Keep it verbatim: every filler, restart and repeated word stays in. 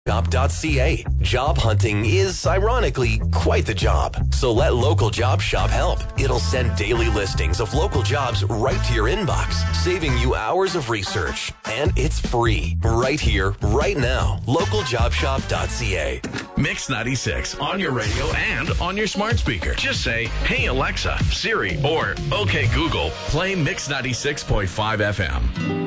job dot c a. Job hunting is, ironically, quite the job. So let Local Job Shop help. It'll send daily listings of local jobs right to your inbox, saving you hours of research. And it's free. Right here, right now. local job shop dot c a. Mix ninety-six on your radio and on your smart speaker. Just say, "Hey Alexa, Siri," or "Okay Google, play Mix ninety-six point five F M."